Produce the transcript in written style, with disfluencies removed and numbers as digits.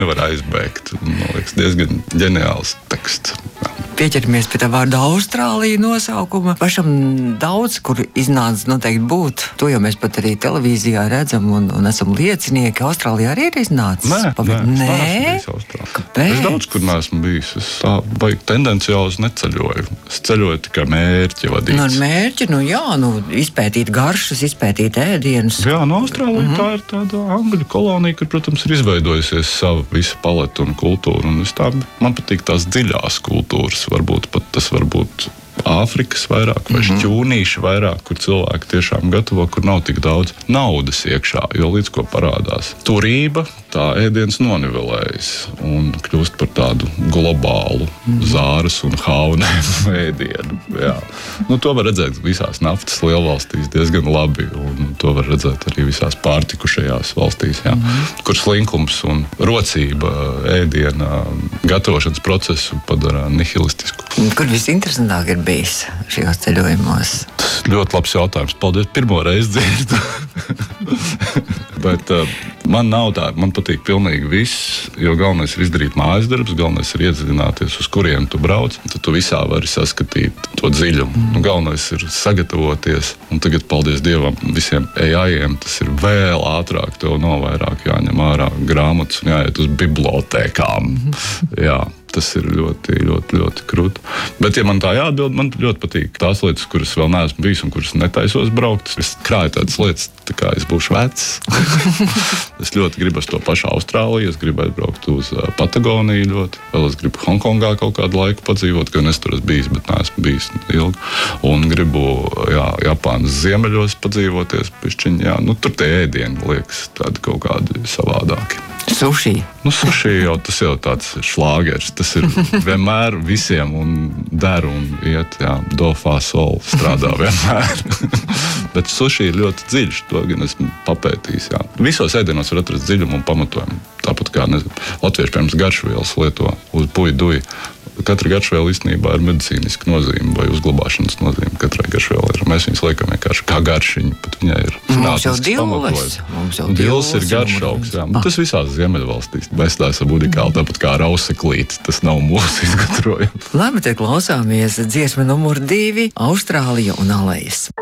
nevar aizbēgt. Man liekas, diezgan ģeniāls teksts. Pieķeramies pie tā vārda Austrālija nosaukuma. Pašam daudz, kur iznāca noteikti būt. To jau mēs pat arī televīzijā redzam un esam liecinieki. Austrālijā arī ir iznācis. Nē? Kāpēc? Es daudz kur neesmu bijis. Es tā baigi tendenciāli neceļoju. Es ceļoju tikai mērķi vadīts. Mērķi, izpētīt garšas, izpētīt ēdienus. Jā, Austrālija tā ir tāda angļu kolonija, kur, protams, ir izveidojusies sava visa paleta un kultūra. Un man patīk tās dziļās kultūras. Varbūt pat tas var būt Āfrikas vairāk vai šķūnīši vairāk, kur cilvēki tiešām gatavo, kur nav tik daudz naudas iekšā, jo līdz ko parādās turība, tā ēdiens nonivelējas un kļūst par tādu globālu zāras un haunēm ēdienu. Jā. To var redzēt visās naftas lielvalstīs diezgan labi, un to var redzēt arī visās pārtikušajās valstīs, kur slinkums un rocība ēdiena gatavošanas procesu padara nihilistisku. Kur visinteresantāk ir bijis šajos ceļojumos? Tas ļoti labs jautājums. Paldies, pirmo reizi dzirdu. Bet man nav tā, man patīk pilnīgi viss, jo galvenais ir izdarīt mājas darbus, galvenais ir iedziļināties, uz kuriem tu brauc, tad tu visā vari saskatīt to dziļumu. Galvenais ir sagatavoties, un tagad, paldies Dievam, visiem AI-iem tas ir vēl ātrāk, tev nav vairāk jāņem ārā grāmatas un jāiet uz bibliotēkām. Jā. Tas ir ļoti, ļoti, ļoti krūti. Bet, ja man tā jāatbild, man ļoti patīk tās lietas, kuras vēl neesmu bijis un kuras netaisos braukt. Es krāju tādas lietas, tā kā es būšu vecs. Es ļoti gribu uz to pašu Austrāliju, es gribu braukt uz Patagoniju ļoti. Vēl es gribu Hongkongā kaut kādu laiku padzīvot, gan es tur esmu bijis, bet neesmu bijis ilgi. Un gribu, Japānas ziemeļos padzīvoties pišķiņ, tur tie ēdieni liekas tādi kaut kādi savādāki. Sushi. Sushi tas jau tāds šlāgers. Tas ir vienmēr visiem un der un iet, do fa sol strādā vienmēr. Bet sushi ir ļoti dziļš, to gan esmu papētījis. Visos ēdienos var atrast dziļumu un pamatojumu. Tāpat kā latvieši, pirms garšvielas lieto uz puiduji. Katra garšviela īstenībā ir medicīniska nozīme vai uzglabāšanas nozīme. Katrai garšvielai ir. Mēs viņus liekam vienkārši kā garšiņu, bet viņai ir zinātnisks pamatojums. Dils ir garšaugs, tas visās ziemeļvalstīs. Mēs tā esam unikāli, tāpat kā rauseklīti. Tas nav mūsu izgatavojums. Labi, tad klausāmies dziesma numur 2 Austrālija un Alejas.